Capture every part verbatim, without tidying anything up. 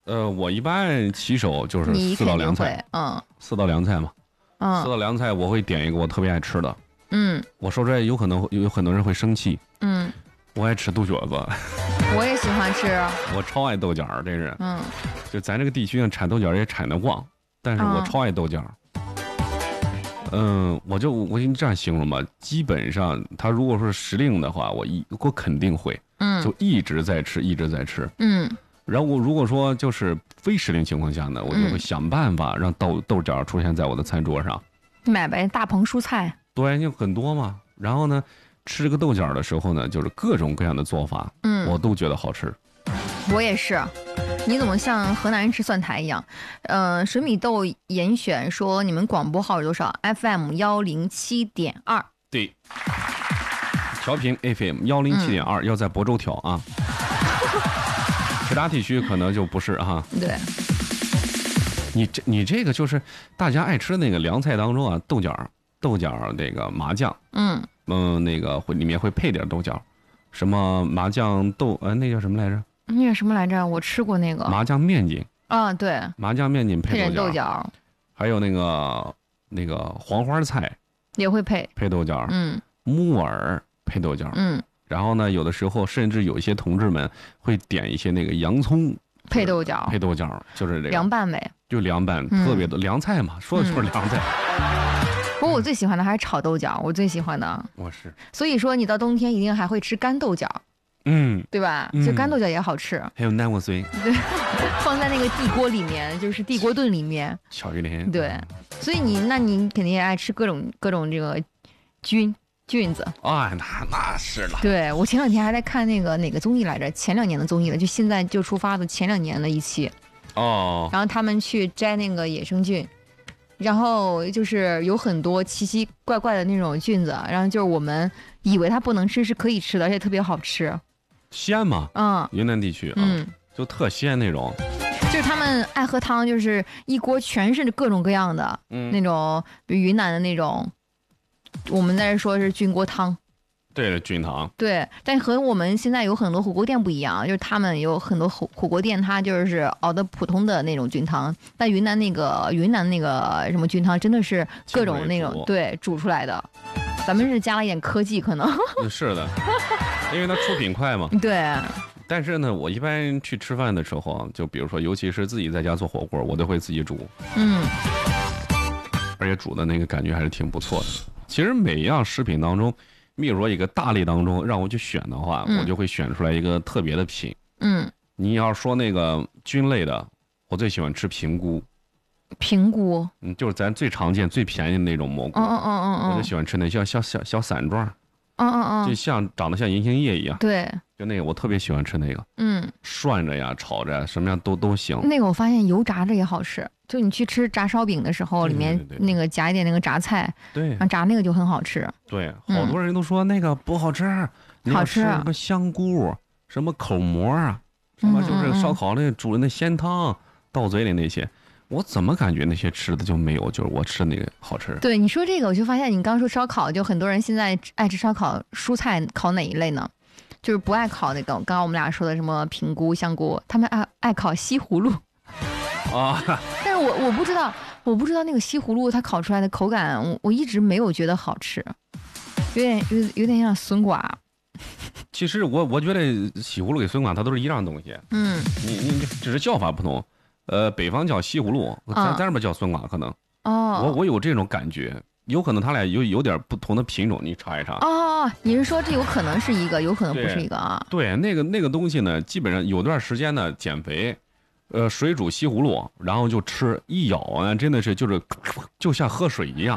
呃，我一般起手就是四道凉菜， 嗯， 四道凉菜嘛， 嗯， 四道凉菜我会点一个我特别爱吃的， 嗯， 我说出来有可能有很多人会生气， 嗯， 我爱吃豆角子， 我也喜欢吃， 我超爱豆角，这是， 嗯， 就咱这个地区上产豆角也产得旺，但是我超爱豆角。嗯，我就我给你这样形容吧，基本上他如果说是时令的话，我一我肯定会， 嗯， 就一直在吃，一直在吃， 嗯。 然后我如果说就是非时令情况下呢，我就会想办法让豆豆角出现在我的餐桌上。 买呗，大棚蔬菜。 对，就很多嘛。然后呢，吃这个豆角的时候呢，就是各种各样的做法，嗯，我都觉得好吃。 我也是。你怎么像河南人吃蒜苔一样？呃，水米豆严选说你们广播号是多少 ？F M 幺零七点二。 对，调频 F M 幺零七点二，要在亳州调啊。其他地区可能就不是哈。 对。 你这你这个就是大家爱吃的那个凉菜当中啊，豆角豆角那个麻酱，嗯嗯，那个会里面会配点豆角，什么麻酱豆呃那叫什么来着？ 那个什么来着？我吃过那个麻酱面筋啊，对， 麻酱面筋配豆角， 豆角， 还有那个那个黄花菜也会配配豆角， 嗯， 木耳配豆角， 嗯， 然后呢，有的时候甚至有一些同志们会点一些那个洋葱配豆角， 配豆角就是这个凉拌呗， 就凉拌，特别多凉菜嘛，说的就是凉菜。 不过我最喜欢的还是炒豆角，我最喜欢的。 我是。 所以说你到冬天一定还会吃干豆角。 嗯， 对吧？就干豆角也好吃， 还有南瓜碎， 对，放在那个地锅里面，就是地锅炖里面。 小鱼莲， 对，所以你那你肯定也爱吃各种各种这个菌菌子。 啊，那那是了。 对，我前两天还在看那个哪个综艺来着，前两年的综艺了，就现在就出发的前两年的一期。 哦。 然后他们去摘那个野生菌，然后就是有很多奇奇怪怪的那种菌子，然后就是我们以为它不能吃，是可以吃的，而且特别好吃。 西安嘛， 嗯， 云南地区啊， 嗯， 就特鲜那种， 就是他们爱喝汤，就是一锅全是各种各样的，嗯，那种比如云南的那种，我们在这说是菌锅汤， 对，菌汤， 对，但和我们现在有很多火锅店不一样，就是他们有很多火火锅店，它就是熬的普通的那种菌汤，但云南那个云南那个什么菌汤真的是各种那种对煮出来的，咱们是加了一点科技可能， 是的。因为它出品快嘛， 对。 但是呢，我一般去吃饭的时候，就比如说，尤其是自己在家做火锅，我都会自己煮。嗯。而且煮的那个感觉还是挺不错的。其实每一样食品当中，比如说一个大类当中，让我去选的话，嗯、我就会选出来一个特别的品。嗯。你要说那个菌类的，我最喜欢吃平菇。 平菇。 嗯，就是咱最常见、最便宜的那种蘑菇。 嗯嗯嗯嗯。 我就喜欢吃那小小小小伞状。 嗯嗯嗯， 就像长得像银杏叶一样， 对， 就那个我特别喜欢吃那个，嗯，涮着呀、炒着，什么样都都行。 那个我发现油炸着也好吃，就你去吃炸烧饼的时候，里面那个夹一点那个炸菜， 对， 然后炸那个就很好吃。 对，好多人都说那个不好吃， 好吃什么香菇，什么口蘑啊，什么就是烧烤那煮的那鲜汤到嘴里那些。我怎么感觉那些吃的就没有就是我吃的那个好吃？ 对，你说这个我就发现你刚说烧烤，就很多人现在爱吃烧烤，蔬菜烤哪一类呢？就是不爱烤那个刚刚我们俩说的什么平菇、香菇，他们爱爱烤西葫芦啊。但是我我不知道，我不知道那个西葫芦它烤出来的口感，我我一直没有觉得好吃，有点有有点像笋瓜。 其实我我觉得西葫芦跟笋瓜它都是一样东西，嗯，你你你只是叫法不同。呃，北方叫西葫芦，咱咱这边叫笋瓜，可能。哦。我我有这种感觉，有可能他俩有有点不同的品种，你查一查。 哦，你是说这有可能是一个，有可能不是一个啊？ 对，那个那个东西呢，基本上有段时间呢减肥，呃，水煮西葫芦，然后就吃，一咬呢，真的是就是就像喝水一样，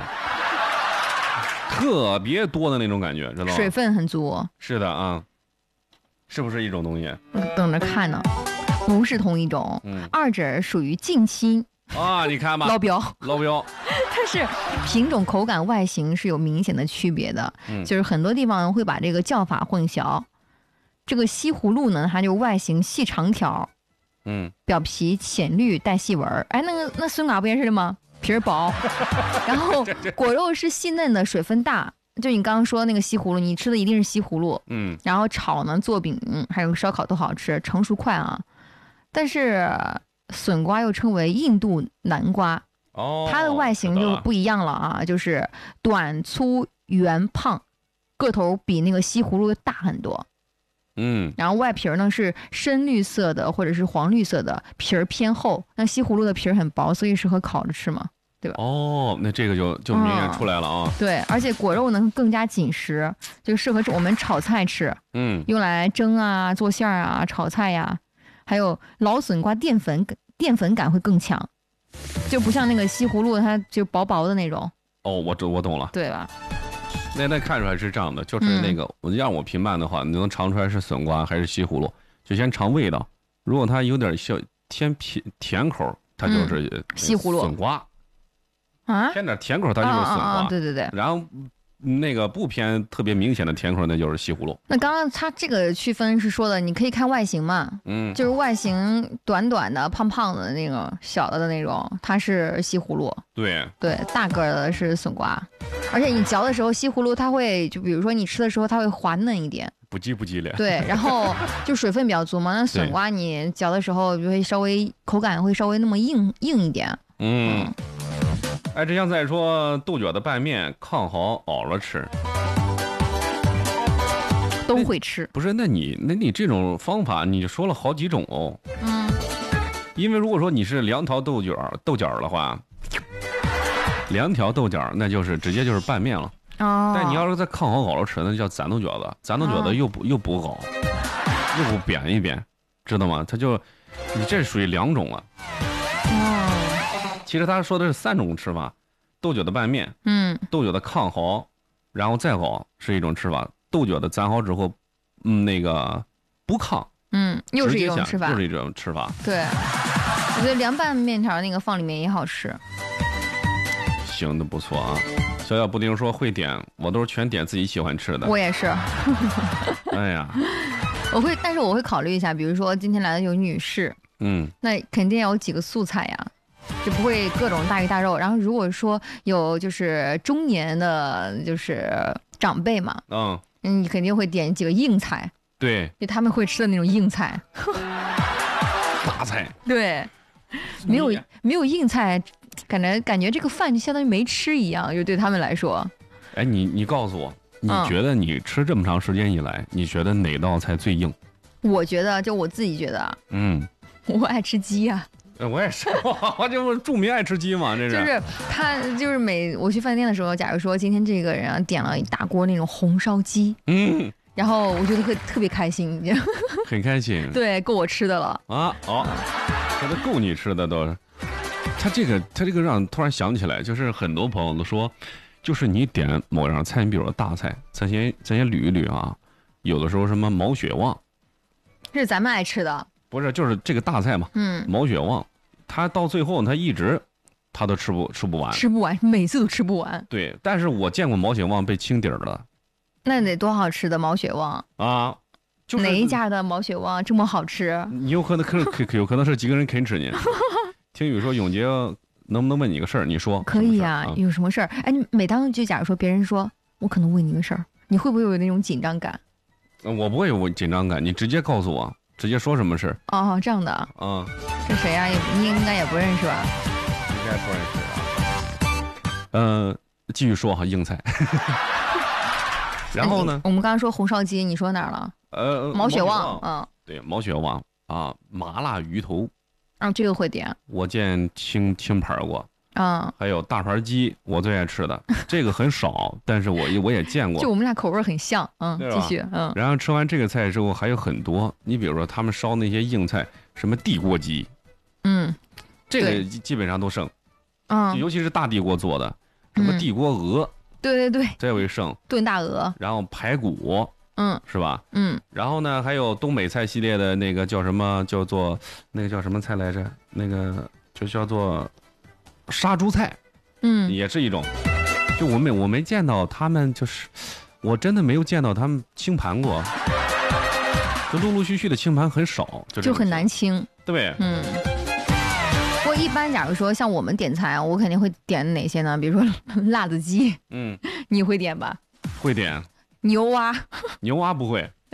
特别多的那种感觉，知道吗？ 水分很足。 是的啊，是不是一种东西？ 等着看呢。不是同一种，嗯，二者属于近亲啊，你看吧， 捞标， 捞标， 但是品种、口感、外形是有明显的区别的，嗯，就是很多地方会把这个叫法混淆。这个西葫芦呢，它就外形细长条，嗯，表皮浅绿带细纹，哎，那个那笋瓜不也是的吗？皮儿薄，然后果肉是细嫩的，水分大。就你刚刚说那个西葫芦，你吃的一定是西葫芦，嗯，然后炒呢、做饼还有烧烤都好吃，成熟快啊。但是笋瓜又称为印度南瓜， 哦， 它的外形就不一样了啊，就是短粗圆胖，个头比那个西葫芦大很多。 嗯， 然后外皮呢是深绿色的或者是黄绿色的，皮儿偏厚。那西葫芦的皮儿很薄，所以适合烤着吃嘛，对吧？ 哦，那这个就就明显出来了啊。 嗯、对，而且果肉呢更加紧实，就适合我们炒菜吃。 嗯， 用来蒸啊、做馅儿啊、炒菜呀、啊。还有老笋瓜淀粉淀粉感会更强，就不像那个西葫芦，它就薄薄的那种。 哦，我我懂了， 对吧？ 那那看出来是这样的，就是那个，嗯、我让我评判的话，你能尝出来是笋瓜还是西葫芦，就先尝味道。如果它有点小偏甜甜口，它就是西葫芦。 笋瓜啊， 偏点甜口，它就是笋瓜。 啊啊啊对对对。 然后那个不偏特别明显的甜口，那就是西葫芦。 那刚刚它这个区分是说的，你可以看外形嘛，嗯，就是外形短短的、胖胖的那种小的的那种，它是西葫芦。 对对，大个的是笋瓜。而且你嚼的时候，西葫芦它会，就比如说你吃的时候，它会滑嫩一点， 不叽不叽的。 对，然后就水分比较足嘛。那笋瓜你嚼的时候就会稍微口感会稍微那么硬硬一点。 嗯。嗯哎，这像再说豆角的拌面，炕好熬了吃， 都会吃。 不是？那你那你这种方法，你说了好几种哦。嗯。因为如果说你是两条豆角豆角的话，两条豆角那就是直接就是拌面了。哦。但你要是在炕好熬了吃，那叫攒豆角子，攒豆角子又不、哦、又不熬，又不扁一扁，知道吗？它就你这属于两种了。其实他说的是三种吃法，豆角的拌面，嗯，豆角的炕好，然后再熬是一种吃法，豆角的攒好之后，嗯，那个不炕， 嗯，又是一种吃法， 又是一种吃法。 对，我觉得凉拌面条那个放里面也好吃。 行的不错啊，小小布丁说会点，我都是全点自己喜欢吃的。 我也是。 哎呀， 我会，但是我会考虑一下，比如说今天来的有女士，嗯，那肯定要有几个素菜呀。就不会各种大鱼大肉，然后如果说有就是中年的，就是长辈嘛，嗯，你肯定会点几个硬菜， 对， 就他们会吃的那种硬菜， 大菜， 对，没有没有硬菜，感觉感觉这个饭就相当于没吃一样，就对他们来说。 哎，你你告诉我，你觉得你吃这么长时间以来，嗯、你觉得哪道菜最硬？ 我觉得，就我自己觉得，嗯，我爱吃鸡呀、啊。 我也是，我就是著名爱吃鸡嘛，这是。 就是他，就是每我去饭店的时候，假如说今天这个人啊点了一大锅那种红烧鸡，嗯，然后我觉得会特别开心， 很开心， 对，够我吃的了啊！ 哦，这都够你吃的都是。他这个，他这个让突然想起来，就是很多朋友都说，就是你点某样菜，你比如说大菜，咱先咱先捋一捋啊，有的时候什么毛血旺， 这是咱们爱吃的。 不是，就是这个大菜嘛，嗯，毛血旺，他到最后他一直，他都吃不吃不完， 吃不完，每次都吃不完。 对，但是我见过毛血旺被清底儿的， 那得多好吃的毛血旺啊！就是、哪一家的毛血旺这么好吃？ 你有可能可可有可能是几个人啃吃呢？听雨说，永杰能不能问你个事儿？你说可以啊，有什么事儿？哎，你每当就假如说别人说我可能问你个事儿，你会不会有那种紧张感？ 我不会有紧张感，你直接告诉我。直接说什么事？ 哦，这样的啊，嗯，是谁呀、啊？你应该也不认识吧？ 应该不认识啊。嗯、呃，继续说哈，硬菜。然后呢？ 我们刚刚说红烧鸡，你说哪儿了？呃，毛血旺，嗯， 对，毛血旺啊，麻辣鱼头， 啊，这个会点。 我见清清盘过。嗯，还有大盘鸡，我最爱吃的，这个很少，但是我我也见过。 就我们俩口味很像，嗯，继续，嗯。 然后吃完这个菜之后还有很多，你比如说他们烧那些硬菜，什么地锅鸡，嗯，这个基本上都剩，嗯，尤其是大地锅做的，什么地锅鹅，嗯、 对对对， 这为剩， 炖大鹅， 然后排骨，嗯，是吧？ 嗯， 然后呢还有东北菜系列的那个叫什么，叫做那个叫什么菜来着？那个就叫做。杀猪菜，嗯，也是一种，就我没我没见到他们，就是我真的没有见到他们清盘过，就陆陆续续的清盘很少，就, 就很难清， 对，嗯。 不过一般假如说像我们点菜，我肯定会点哪些呢？比如说辣子鸡，嗯，你会点吧？ 会点。 牛蛙， 牛蛙不会，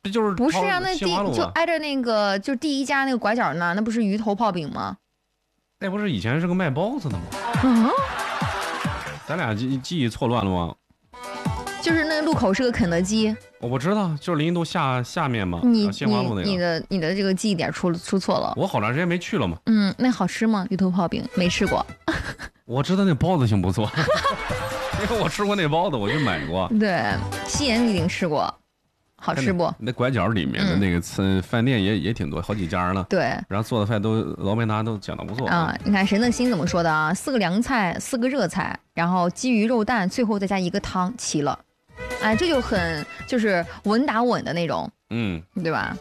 这就是不是啊？那第就挨着那个就第一家那个拐角那，那不是鱼头泡饼吗？ 那不是以前是个卖包子的吗？ 嗯， 咱俩记记忆错乱了吗？ 就是那个路口是个肯德基， 我不知道，就是林荫路下下面嘛， 你鲜花路那个。 你的你的这个记忆点出出错了。 我好长时间没去了嘛。 嗯，那好吃吗？鱼头泡饼没吃过。 我知道那包子挺不错，因为我吃过那包子，我去买过。 对，西岩一定吃过，好吃不？ 那拐角里面的那个餐饭店也、嗯、也挺多，好几家呢。 对， 然后做的饭都老板娘都讲的不错啊。你看神的心怎么说的啊？四个凉菜，四个热菜，然后鸡鱼肉蛋，最后再加一个汤，齐了。哎，这就很就是稳打稳的那种， 嗯， 对吧？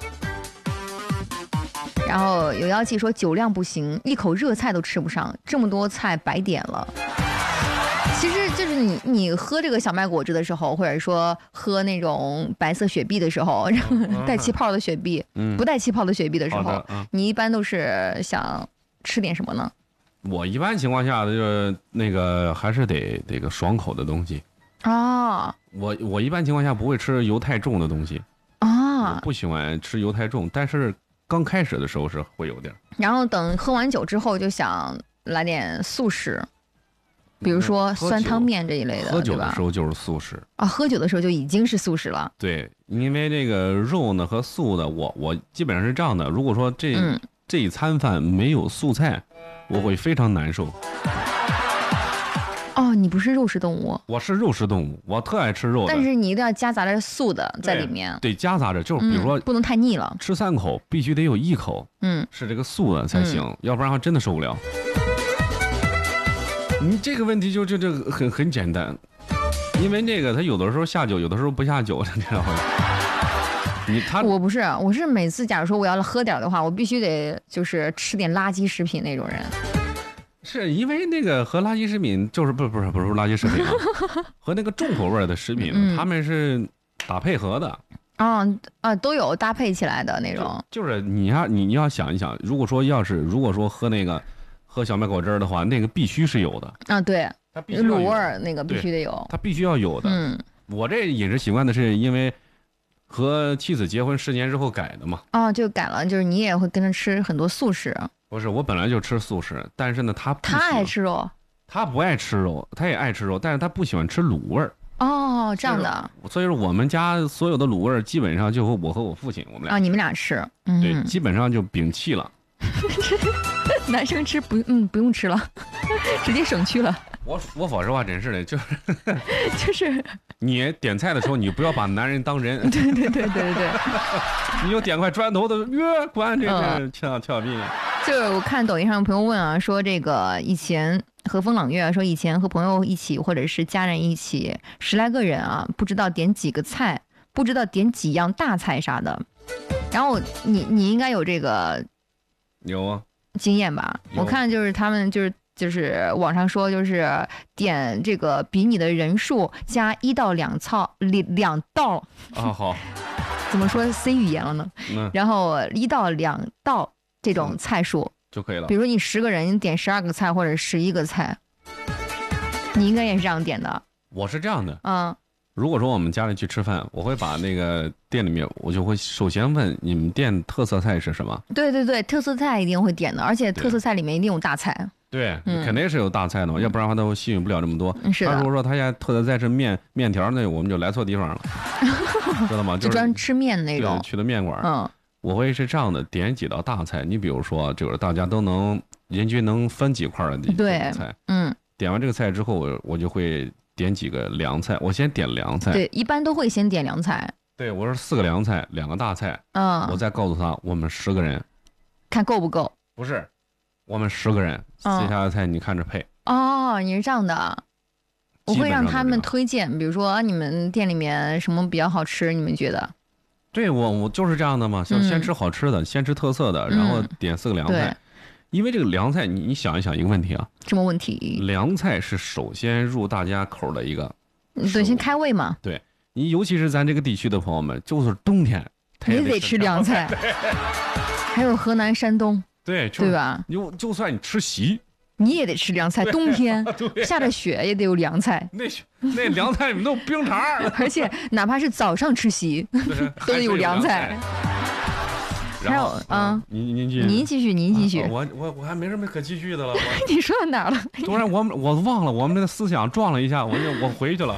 然后有妖气说酒量不行，一口热菜都吃不上，这么多菜白点了。其实就是你你喝这个小麦果汁的时候，或者说喝那种白色雪碧的时候，然后带气泡的雪碧，嗯、不带气泡的雪碧的时候，嗯、你一般都是想吃点什么呢？ 我一般情况下的就是那个还是得这个爽口的东西。 啊， 我我一般情况下不会吃油太重的东西啊，我不喜欢吃油太重，但是刚开始的时候是会有点。 然后等喝完酒之后，就想来点素食，比如说酸汤面这一类的。 喝酒的时候就是素食啊，喝酒的时候就已经是素食了。 对，因为这个肉呢和素的，我我基本上是这样的。如果说这、嗯、这一餐饭没有素菜，我会非常难受。 哦，你不是肉食动物？ 我是肉食动物，我特爱吃肉的。 但是你一定要夹杂着素的在里面。 对，对夹杂着，就是比如说、 嗯、不能太腻了。 吃三口必须得有一口，嗯，是这个素的才行，嗯、要不然的话真的受不了。你这个问题就就这个很很简单，因为那个他有的时候下酒，有的时候不下酒，你知道吗？你他我不是，我是每次假如说我要喝点的话，我必须得就是吃点垃圾食品那种人。 是因为那个和垃圾食品就是不不是不是垃圾食品、啊，和那个重口味的食品，嗯、他们是打配合的。 啊啊，都有搭配起来的那种。 就, 就是你要你你要想一想，如果说要是如果说喝那个喝小麦果汁的话，那个必须是有的。 啊，对， 它必须卤味儿那个必须得有， 它必须要有的。 嗯， 我这饮食习惯的是因为和妻子结婚十年之后改的嘛。 哦，就改了，就是你也会跟着吃很多素食。 不是，我本来就吃素食，但是呢，他他爱吃肉， 他不爱吃肉，他也爱吃肉，但是他不喜欢吃卤味儿。 哦，这样的。 所以说，我们家所有的卤味儿基本上就和我和我父亲我们俩啊，你们俩吃， 嗯、对，基本上就摒弃了。 男生吃不嗯不用吃了，直接省去了。 我我说实话，真是的，就是就是你点菜的时候，你不要把男人当人。 对对对对对对， 你就点块砖头的，越关这个俏俏皮。 就是我看抖音上有朋友问啊，说这个以前和风朗月说以前和朋友一起或者是家人一起十来个人啊，不知道点几个菜，不知道点几样大菜啥的。然后你你应该有这个有啊经验吧？我看就是他们就是就是网上说就是点这个比你的人数加一到两操两道啊好， 怎么说 C 语言了呢？嗯、然后一到两道。这种菜数就可以了。 比如你十个人，你点十二个菜或者十一个菜，你应该也是这样点的。 我是这样的， 嗯， 如果说我们家里去吃饭，我会把那个店里面，我就会首先问你们店特色菜是什么。 对对对，特色菜一定会点的，而且特色菜里面一定有大菜。 对，嗯、肯定是有大菜的嘛，要不然的话都吸引不了这么多。 是的。 他如果说他家特色菜是面面条，那我们就来错地方了，知道吗？ 就专吃面那种， 去的面馆。 嗯。 我会是这样的，点几道大菜，你比如说，就是大家都能人均能分几块的这个菜， 嗯， 点完这个菜之后，我我就会点几个凉菜，我先点凉菜， 对，一般都会先点凉菜， 对，我说四个凉菜，两个大菜， 嗯， 我再告诉他我们十个人， 看够不够？ 不是，我们十个人，嗯、接下来的菜你看着配。 哦，你是这样的，我会让他们推荐，比如说你们店里面什么比较好吃，你们觉得？ 对我我就是这样的嘛，先先吃好吃的，嗯、先吃特色的，然后点四个凉菜。嗯、因为这个凉菜，你你想一想一个问题啊， 什么问题？ 凉菜是首先入大家口的一个， 对，先开胃嘛。 对你，尤其是咱这个地区的朋友们，就是冬天你也得吃凉菜，还有河南、山东， 对对吧？ 就就算你吃席， 你也得吃凉菜，冬天下着雪也得有凉菜。 那那凉菜里面都有冰碴而且哪怕是早上吃席，都得有凉菜。还有啊， 您您继续， 您继续，您继续。 我我我还没什么可继续的了。 你说到哪了？ 突然我我忘了，我们的思想撞了一下，我就我回去了。